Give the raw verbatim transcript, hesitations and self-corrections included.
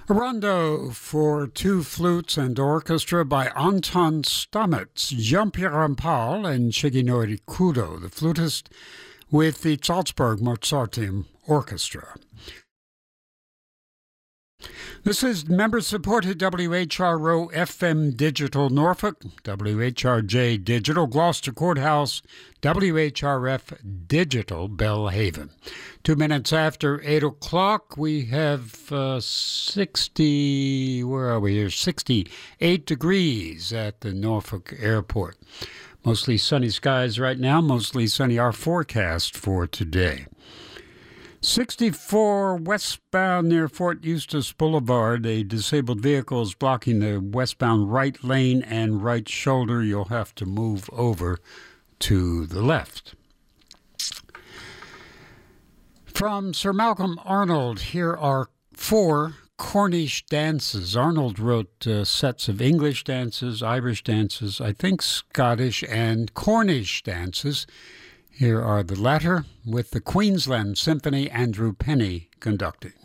A rondo for two flutes and orchestra by Anton Stamitz, Jean-Pierre Paul, and Shigenori Kudo, the flutist, with the Salzburg Mozarteum Orchestra. This is member-supported W H R O F M Digital Norfolk, W H R J Digital Gloucester Courthouse, W H R F Digital Belhaven. Two minutes after eight o'clock, we have uh, sixty, where are we here, sixty-eight degrees at the Norfolk Airport. Mostly sunny skies right now, mostly sunny our forecast for today. sixty-four westbound near Fort Eustis Boulevard. A disabled vehicle is blocking the westbound right lane and right shoulder. You'll have to move over to the left. From Sir Malcolm Arnold, here are four Cornish dances. Arnold wrote uh, sets of English dances, Irish dances, I think Scottish and Cornish dances. Here are the latter, with the Queensland Symphony, Andrew Penny conducting.